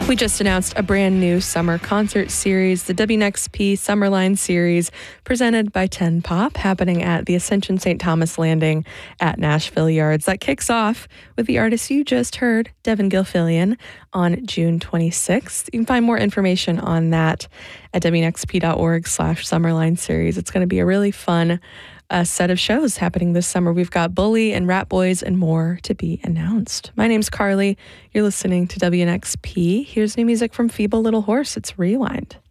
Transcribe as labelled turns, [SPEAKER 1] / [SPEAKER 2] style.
[SPEAKER 1] We just announced a brand new summer concert series, the WNXP Summerline Series, presented by 10 Pop, happening at the Ascension St. Thomas Landing at Nashville Yards. That kicks off with the artist you just heard, Devin Gilfillian, on June 26th. You can find more information on that at WNXP.org/Summerline Series. It's going to be a really fun set of shows happening this summer. We've got Bully and Rat Boys and more to be announced. My name's Carly. You're listening to WNXP. Here's new music from Feeble Little Horse. It's Rewind.